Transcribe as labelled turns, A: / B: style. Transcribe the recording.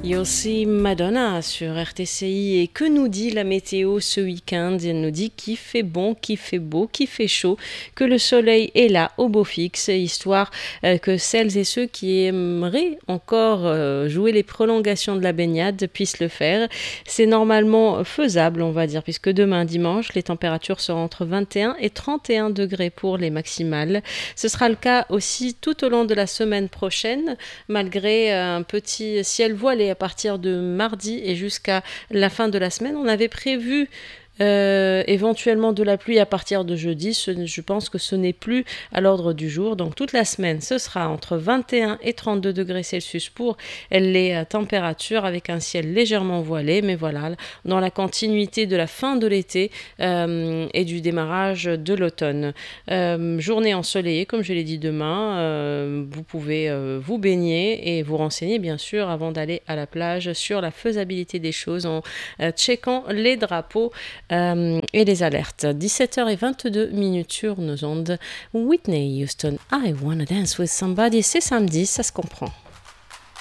A: Il y a aussi Madonna sur RTCI. Et que nous dit la météo ce week-end? Elle nous dit qu'il fait bon, qu'il fait beau, qu'il fait chaud, que le soleil est là au beau fixe, histoire que celles et ceux qui aimeraient encore jouer les prolongations de la baignade puissent le faire. C'est normalement faisable, on va dire, puisque demain dimanche, les températures seront entre 21 et 31 degrés pour les maximales. Ce sera le cas aussi tout au long de la semaine prochaine, malgré un petit ciel voilé à partir de mardi et jusqu'à la fin de la semaine. On avait prévu éventuellement de la pluie à partir de jeudi. Je pense que ce n'est plus à l'ordre du jour. Donc toute la semaine, ce sera entre 21 et 32 degrés Celsius pour les températures, avec un ciel légèrement voilé. Mais voilà, dans la continuité de la fin de l'été et du démarrage de l'automne. Journée ensoleillée, comme je l'ai dit demain. Vous pouvez vous baigner et vous renseigner, bien sûr, avant d'aller à la plage, sur la faisabilité des choses en checkant les drapeaux et les alertes. 17h22 sur nos ondes. Whitney Houston, I Wanna Dance With Somebody, c'est samedi, ça se comprend.